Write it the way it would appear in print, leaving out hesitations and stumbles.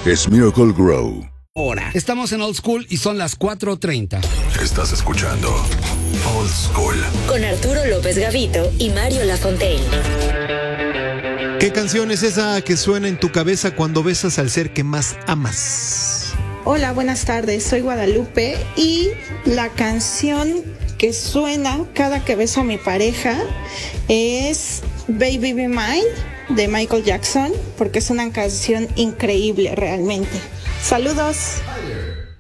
es Miracle Grow. Ahora, estamos en Old School y son las 4:30. Estás escuchando Old School con Arturo López Gavito y Mario Lafontaine. ¿Qué canción es esa que suena en tu cabeza cuando besas al ser que más amas? Hola, buenas tardes, soy Guadalupe y la canción que suena cada que beso a mi pareja es Baby Be Mine de Michael Jackson, porque es una canción increíble realmente. Saludos.